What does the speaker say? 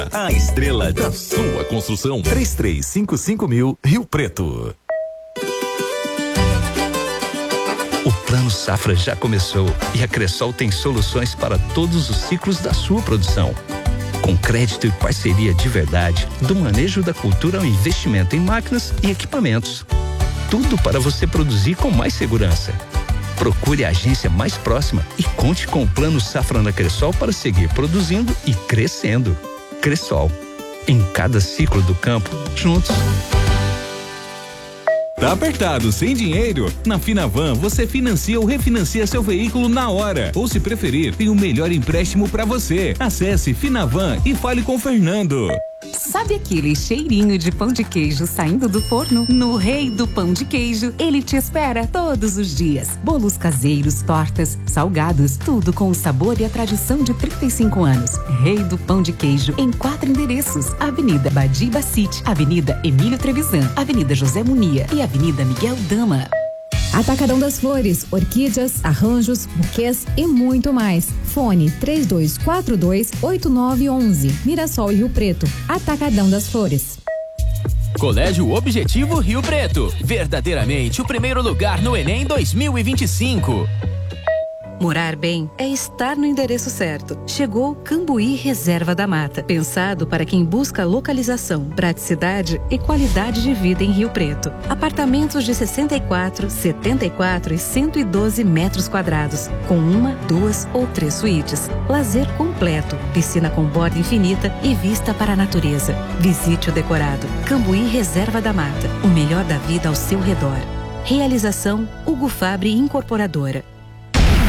A estrela da sua construção. 3355.000 Rio Preto. O Plano Safra já começou e a Cressol tem soluções para todos os ciclos da sua produção. Com crédito e parceria de verdade, do manejo da cultura ao investimento em máquinas e equipamentos. Tudo para você produzir com mais segurança. Procure a agência mais próxima e conte com o Plano Safra na Cressol para seguir produzindo e crescendo. Cressol. Em cada ciclo do campo, juntos. Tá apertado, sem dinheiro? Na Finavan você financia ou refinancia seu veículo na hora. Ou se preferir, tem o melhor empréstimo para você. Acesse Finavan e fale com o Fernando. Sabe aquele cheirinho de pão de queijo saindo do forno? No Rei do Pão de Queijo, ele te espera todos os dias. Bolos caseiros, tortas, salgados, tudo com o sabor e a tradição de 35 anos. Rei do Pão de Queijo, em 4 endereços: Avenida Badi Bacite, Avenida Emílio Trevisan, Avenida José Munia e Avenida Miguel Dama. Atacadão das Flores, orquídeas, arranjos, buquês e muito mais. Fone 3242-8911. Mirassol e Rio Preto. Atacadão das Flores. Colégio Objetivo Rio Preto. Verdadeiramente o primeiro lugar no Enem 2025. Morar bem é estar no endereço certo. Chegou Cambuí Reserva da Mata, pensado para quem busca localização, praticidade e qualidade de vida em Rio Preto. Apartamentos de 64, 74 e 112 metros quadrados, com 1, 2 ou 3 suítes. Lazer completo, piscina com borda infinita e vista para a natureza. Visite o decorado. Cambuí Reserva da Mata, o melhor da vida ao seu redor. Realização Hugo Fabre Incorporadora.